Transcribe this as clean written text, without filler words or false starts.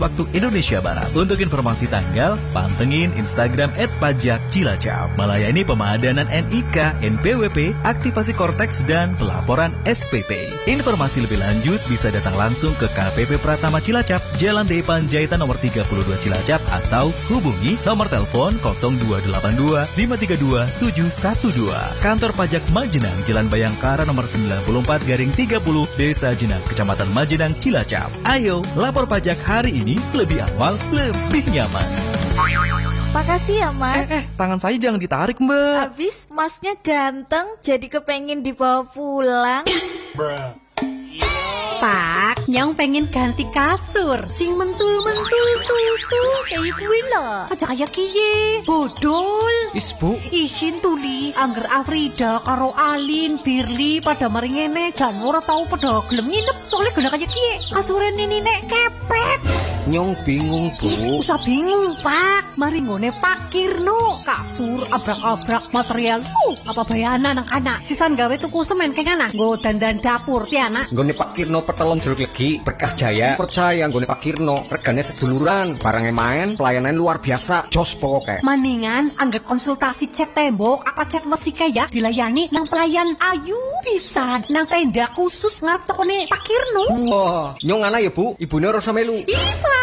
waktu Indonesia Barat. Untuk informasi tanggal, pantengin Instagram @pajakcilacap. Melayani pemadanan NIK, NPWP, aktivasi Korteks, dan pelaporan SPP. Informasi lebih lanjut bisa datang langsung ke KPP Pratama Cilacap, Jalan D Panjaitan nomor 32 Cilacap, atau hubungi nomor telepon 0282 532 712. Kantor Pajak Majenang, Jalan Bayangkara nomor 94/30, Desa Jenang, Kecamatan Majenang, Cilacap. Ayo, lapor pajak hari ini lebih awal, lebih nyaman. Makasih ya mas. Tangan saya jangan ditarik mbak. Abis masnya ganteng, jadi kepengen dibawa pulang. Pak, nyong pengen ganti kasur sing mentul-mentul tuh kayak gue loh. Aja kayak kiye, bodol. Is bu, Isin tuli, angger Afrida karo Alin, Birli pada mari ngene, jan ora tau pada gelem nginep soalnya gena kayak kiye. Kasuren ini nek kepek. nyong bingung bu. Usah bingung Pak, mari ngone Pak Kirno. Kasur abrak-abrak material. Apa bayana anak-anak. Sisan gawe tuku semen kayak ana. Nggo dandan dapur ti anak. Nggone Pak Kirno Petelon Jeruk Legi, Berkah Jaya. Percaya nggone Pak Kirno, regane seduluran, barangnya main, pelayanan luar biasa, jos pokoknya. Maningan angger konsultasi cat tembok apa cat mesika ya dilayani nang pelayan ayu bisa nang tenda khusus ngarep tokone Pak Kirno. Wah, nyong ana ya Bu, ibune rasa melu. Ih,